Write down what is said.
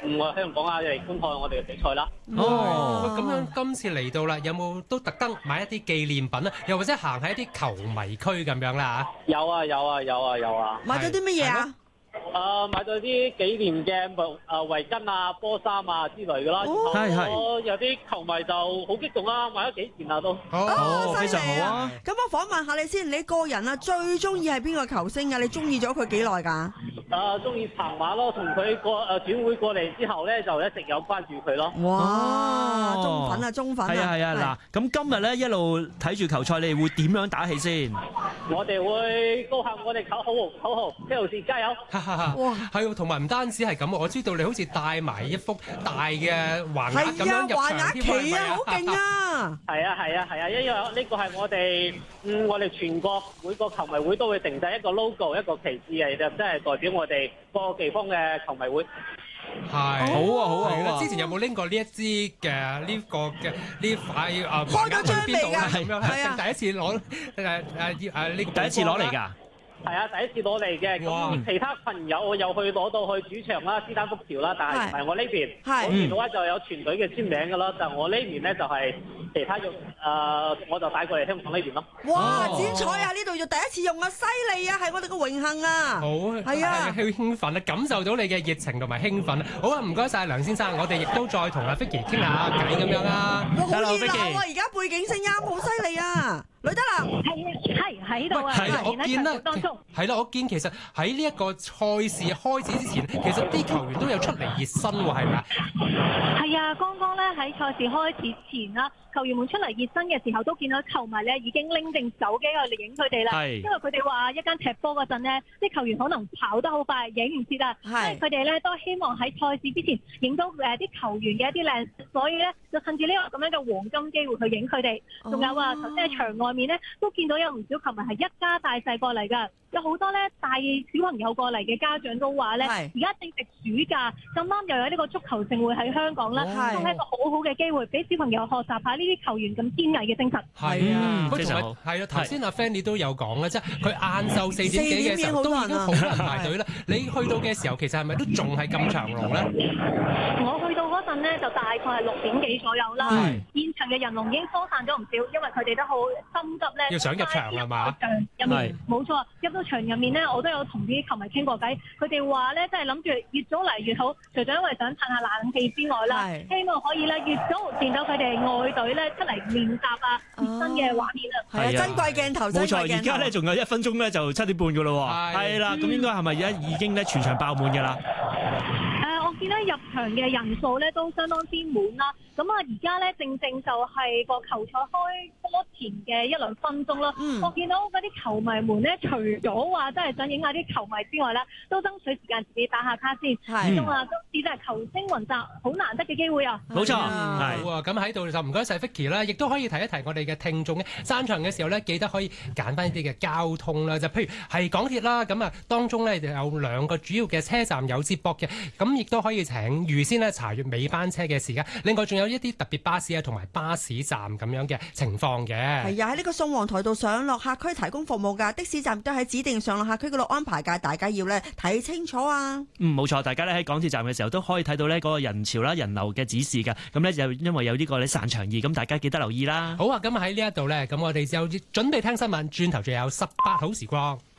個香港啊嚟觀看我哋嘅比賽啦。 哦，咁樣今次嚟到啦，有冇都特登買一啲紀念品啊？又或者行喺一啲球迷區咁樣啦嚇？ 有啊！ 買咗啲乜嘢啊？ 買咗啲紀念嘅圍巾啊、波衫啊之類嘅啦。係。有啲球迷就好激動啦，買咗幾件啊都。 非常好啊！咁我訪問下你先，你個人啊最中意係邊個球星啊？你中意咗佢幾耐㗎？ 中意彭馬咯，從佢轉會過嚟之後咧，就一直有關注佢咯。 哇！中粉啊！ 係啊！嗱，咁今日咧一路睇住球賽，你哋會點樣打氣先？ 我哋會高喊我哋口號，車路士加油！ 哇！係喎，同埋唔單止係咁，我知道你好似帶埋一幅大嘅橫額咁樣入場添， 係啊，好勁啊！ 係啊，因為呢個係我哋全國每個球迷會都會定製一個 logo 一個旗幟嚟，就真係代表我哋各個地方嘅球迷會。 係好啊！之前有冇拎過呢一支嘅呢個嘅呢塊開咗張嚟㗎？ 咁樣係第一次攞呢個第一次攞嚟㗎。 係啊，第一次攞嚟嘅。咁其他朋友又去攞到去主場啦、斯丹福橋啦，但係唔係我呢邊。嗰邊嘅話就有全隊嘅簽名㗎啦，但係我呢邊咧就係其他用我就帶過嚟香港呢邊咯。 哇！剪彩啊！呢度就第一次用啊，犀利啊，係我哋嘅榮幸啊！ 好係啊， 好興奮啊，感受到你嘅熱情同埋興奮。好啊，唔該晒梁先生，我哋亦都再同阿 Vicky 傾下偈咁樣啊。 好熱鬧啊！而家背景聲音好犀利啊！呂德林係喺度啊！ 我見啦，係啦，我見其實喺呢一個賽事開始之前，其實啲球員都有出嚟熱身喎，係咪啊？ 係啊，剛剛咧喺賽事開始前啦，球員們出嚟熱身嘅時候，都見到球迷咧已經拎定手機去嚟影佢哋啦。因為佢哋話一間踢波嗰陣呢，啲球員可能跑得好快，影唔切啊。所以佢哋咧都希望喺賽事之前影到啲球員嘅一啲靚，所以咧就趁住呢個咁樣嘅黃金機會去影佢哋。仲有啊，頭先喺場外面咧都見到有唔少球迷係一家大細過嚟㗎。有好多咧帶小朋友過嚟嘅家長都話咧，而家正值暑假，咁啱又有呢個足球盛會喺香港啦，都係一個好好嘅機會，俾小朋友學習下呢啲球員咁堅毅嘅精神。 係啊，係啊，頭先阿 Fanny 都有講啦，即係佢晏晝4點幾嘅時候都已經好多人排隊啦。你去到嘅時候，其實係咪都仲係咁長龍咧？ 我去到嗰陣咧，就大概係6點幾左右啦。現場嘅人龍已經疏散咗唔少，因為佢哋都好心急咧， 要想入場係嘛？ 入面冇錯，入到場入面咧，我都有同啲球迷傾過偈，佢哋話咧，真係諗住越早嚟越好，除咗因為想嘆下冷氣之外啦，希望可以咧越早見到佢哋愛隊咧出嚟練習啊，熱身嘅畫面啊， 係啊，珍貴鏡頭， 冇錯，而家咧仲有1分鐘咧就7點半㗎咯喎，係啦，咁應該係咪而家已經咧全場爆滿㗎啦？ 我見到入場嘅人數咧都相當之滿啦，咁啊而家咧正就係個球賽開波前嘅1、2分鐘啦。我見到嗰啲球迷們咧，除咗話真係想影下啲球迷之外咧，都爭取時間自己打下卡先。始終啊，今次真係球星雲集，好難得嘅機會啊！ 冇錯， 好啊！咁喺度就唔該晒 Vicky 啦，亦都可以提一提我哋嘅聽眾咧，散場嘅時候咧，記得可以揀翻一啲嘅交通啦，就譬如係港鐵啦，咁啊當中咧有2個主要嘅車站有接駁嘅，咁亦都可以請預先咧查閱尾班車嘅時間。另外仲有一啲特別巴士啊，同埋巴士站咁樣嘅情況嘅。 係啊，喺呢個宋皇台道上落客區提供服務㗎，的士站都喺指定上落客區嗰度安排㗎，大家要咧睇清楚啊。 冇錯，大家咧喺港鐵站嘅時候都可以睇到呢嗰個人潮啦、人流嘅指示㗎。咁咧就因為有呢個散場易，咁大家記得留意啦。 好啊，咁喺呢一度咧，咁我哋就準備聽新聞，轉頭仲有18好時光。